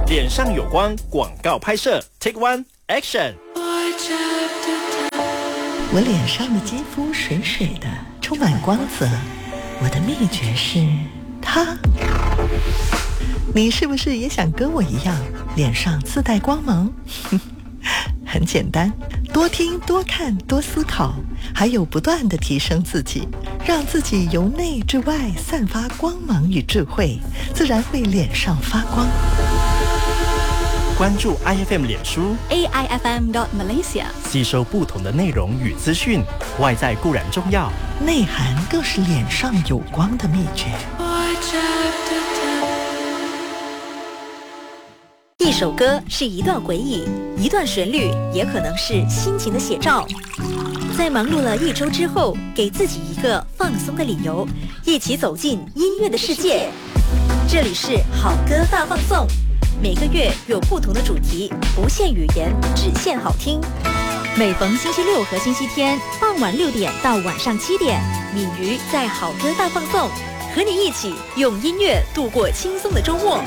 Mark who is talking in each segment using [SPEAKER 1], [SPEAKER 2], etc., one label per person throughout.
[SPEAKER 1] 脸上有光广告拍摄 Take One Action。
[SPEAKER 2] 我脸上的肌肤水水的，充满光泽。我的秘诀是它。你是不是也想跟我一样，脸上自带光芒？很简单，多听多看多思考，还有不断地提升自己，让自己由内至外散发光芒与智慧，自然会脸上发光。
[SPEAKER 1] 关注 IFM 脸书
[SPEAKER 3] AIFM.Malaysia，
[SPEAKER 1] 吸收不同的内容与资讯。外在固然重要，
[SPEAKER 2] 内涵更是脸上有光的秘诀。
[SPEAKER 3] 一首歌是一段回忆，一段旋律也可能是心情的写照。在忙碌了一周之后，给自己一个放松的理由，一起走进音乐的世界。这里是好歌大放送，每个月有不同的主题，不限语言，只限好听。每逢星期六和星期天傍晚6点到晚上7点，敏瑜在好歌大放送，和你一起用音乐度过轻松的周末。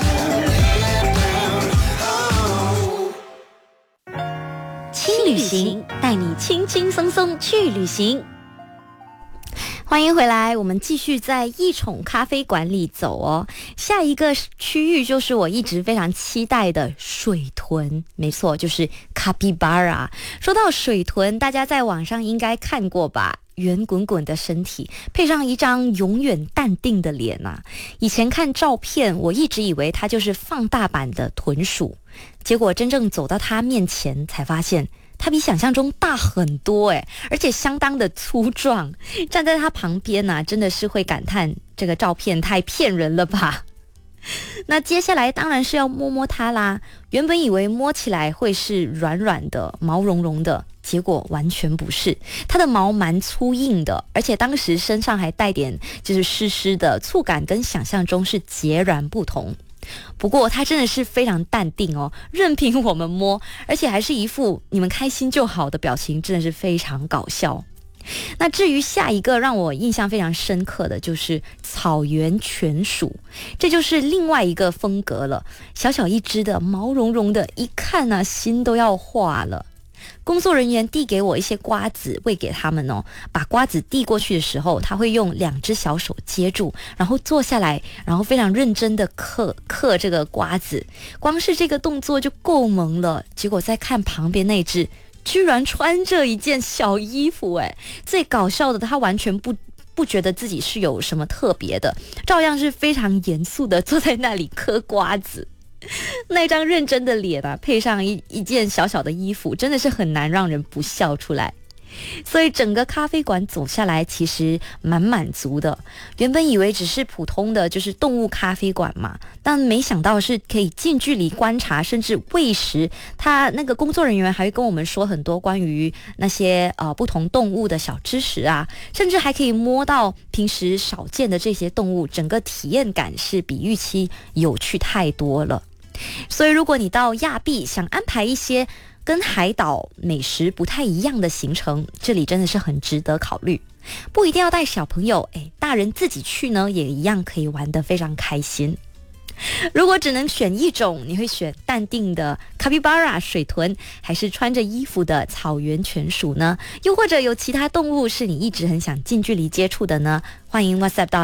[SPEAKER 3] 轻旅行，带你轻轻松松去旅行。欢迎回来，我们继续在一宠咖啡馆里走哦。下一个区域就是我一直非常期待的水豚，没错，就是卡皮巴拉。说到水豚，大家在网上应该看过吧？圆滚滚的身体，配上一张永远淡定的脸啊！以前看照片，我一直以为它就是放大版的豚鼠，结果真正走到它面前，才发现它比想象中大很多诶，而且相当的粗壮。站在它旁边啊，真的是会感叹这个照片太骗人了吧。那接下来当然是要摸摸它啦。原本以为摸起来会是软软的、毛茸茸的，结果完全不是。它的毛蛮粗硬的，而且当时身上还带点就是湿湿的，触感跟想象中是截然不同。不过它真的是非常淡定哦，任凭我们摸，而且还是一副你们开心就好的表情，真的是非常搞笑。那至于下一个让我印象非常深刻的就是草原犬鼠，这就是另外一个风格了。小小一只的，毛茸茸的，一看啊心都要化了。工作人员递给我一些瓜子喂给他们哦，把瓜子递过去的时候，他会用2只小手接住，然后坐下来，然后非常认真的嗑这个瓜子。光是这个动作就够萌了，结果再看旁边那只居然穿着一件小衣服诶，最搞笑的他完全不觉得自己是有什么特别的，照样是非常严肃的坐在那里嗑瓜子。那张认真的脸啊，配上一件小小的衣服，真的是很难让人不笑出来。所以整个咖啡馆走下来其实蛮满足的。原本以为只是普通的就是动物咖啡馆嘛，但没想到是可以近距离观察甚至喂食。他那个工作人员还会跟我们说很多关于那些不同动物的小知识啊，甚至还可以摸到平时少见的这些动物，整个体验感是比预期有趣太多了。所以如果你到亚庇想安排一些跟海岛美食不太一样的行程，这里真的是很值得考虑。不一定要带小朋友，大人自己去呢也一样可以玩得非常开心。如果只能选一种，你会选淡定的卡皮巴拉水豚，还是穿着衣服的草原犬鼠呢？又或者有其他动物是你一直很想近距离接触的呢？欢迎 WhatsApp 到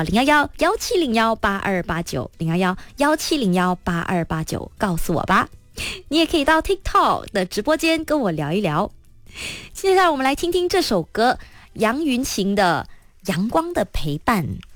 [SPEAKER 3] 011-1701-8289 011-1701-8289告诉我吧。你也可以到 TikTok 的直播间跟我聊一聊。接下来我们来听听这首歌，杨云晴的《阳光的陪伴》。